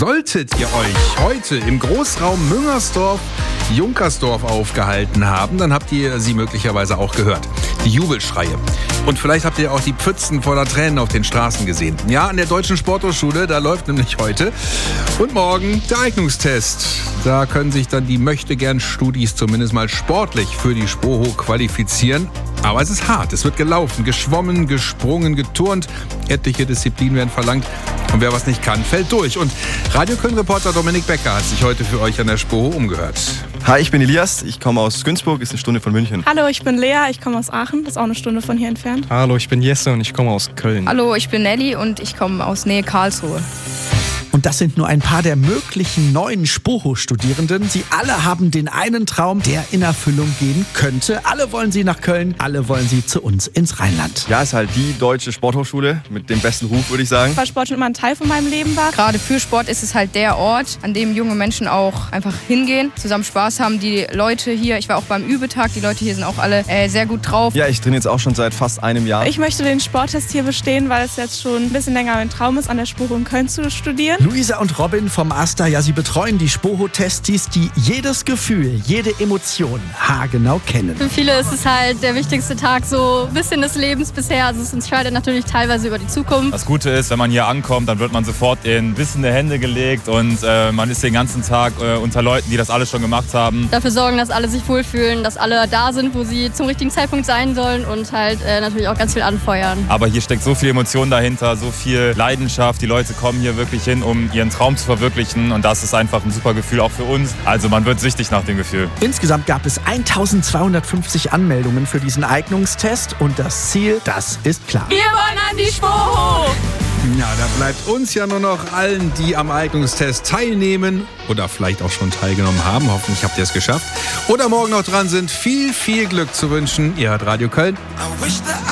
Solltet ihr euch heute im Großraum Müngersdorf, Junkersdorf aufgehalten haben, dann habt ihr sie möglicherweise auch gehört. Die Jubelschreie. Und vielleicht habt ihr auch die Pfützen voller Tränen auf den Straßen gesehen. Ja, an der Deutschen Sporthochschule, da läuft nämlich heute und morgen der Eignungstest. Da können sich dann die Möchtegern-Studis zumindest mal sportlich für die Spoho qualifizieren. Aber es ist hart. Es wird gelaufen, geschwommen, gesprungen, geturnt. Etliche Disziplinen werden verlangt. Und wer was nicht kann, fällt durch. Und Radio Köln-Reporter Dominik Becker hat sich heute für euch an der Spoho umgehört. Hi, ich bin Elias. Ich komme aus Günzburg, ist eine Stunde von München. Hallo, ich bin Lea. Ich komme aus Aachen. Das ist auch eine Stunde von hier entfernt. Hallo, ich bin Jesse und ich komme aus Köln. Hallo, ich bin Nelly und ich komme aus Nähe Karlsruhe. Und das sind nur ein paar der möglichen neuen Spoho-Studierenden. Sie alle haben den einen Traum, der in Erfüllung gehen könnte. Alle wollen sie nach Köln, alle wollen sie zu uns ins Rheinland. Ja, ist halt die deutsche Sporthochschule mit dem besten Ruf, würde ich sagen. Weil Sport schon immer ein Teil von meinem Leben war. Gerade für Sport ist es halt der Ort, an dem junge Menschen auch einfach hingehen, zusammen Spaß haben. Die Leute hier, ich war auch beim Übetag, die Leute hier sind auch alle sehr gut drauf. Ja, ich trainiere jetzt auch schon seit fast einem Jahr. Ich möchte den Sporttest hier bestehen, weil es jetzt schon ein bisschen länger mein Traum ist, an der Spoho in Köln zu studieren. Luisa und Robin vom AStA, ja, sie betreuen die Spoho-Testis, die jedes Gefühl, jede Emotion haargenau kennen. Für viele ist es halt der wichtigste Tag so ein bisschen des Lebens bisher. Also es entscheidet natürlich teilweise über die Zukunft. Das Gute ist, wenn man hier ankommt, dann wird man sofort in wissende Hände gelegt und man ist den ganzen Tag unter Leuten, die das alles schon gemacht haben. Dafür sorgen, dass alle sich wohlfühlen, dass alle da sind, wo sie zum richtigen Zeitpunkt sein sollen und halt natürlich auch ganz viel anfeuern. Aber hier steckt so viel Emotion dahinter, so viel Leidenschaft. Die Leute kommen hier wirklich hin, um ihren Traum zu verwirklichen und das ist einfach ein super Gefühl auch für uns. Also man wird süchtig nach dem Gefühl. Insgesamt gab es 1250 Anmeldungen für diesen Eignungstest und das Ziel, das ist klar. Wir wollen an die Spoho! Ja, da bleibt uns ja nur noch allen, die am Eignungstest teilnehmen oder vielleicht auch schon teilgenommen haben. Hoffentlich habt ihr es geschafft. Oder morgen noch dran sind, viel, viel Glück zu wünschen. Ihr hört Radio Köln.